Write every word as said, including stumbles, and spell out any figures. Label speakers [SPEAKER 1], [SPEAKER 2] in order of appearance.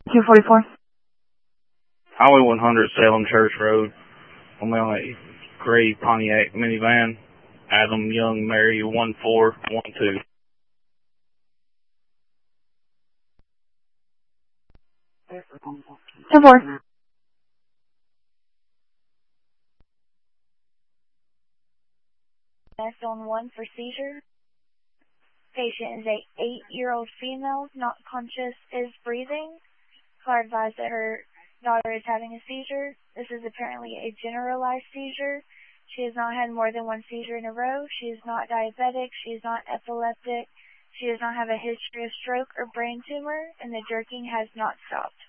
[SPEAKER 1] two forty-four.
[SPEAKER 2] Highway one hundred, Salem Church Road. I'm on a gray Pontiac minivan. Adam Young, Mary, one four one two.
[SPEAKER 1] ten four.
[SPEAKER 3] Next on one for seizure. Patient is a eight-year-old female, not conscious, is breathing. Car advised that her daughter is having a seizure. This is apparently a generalized seizure. She has not had more than one seizure in a row. She is not diabetic. She is not epileptic. She does not have a history of stroke or brain tumor, and the jerking has not stopped.